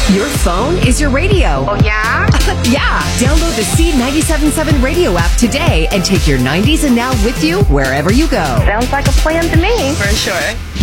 Your phone is your radio. Oh, yeah? Yeah. Download the Seed 97.7 radio app today and take your 90s and now with you wherever you go. Sounds like a plan to me. For sure.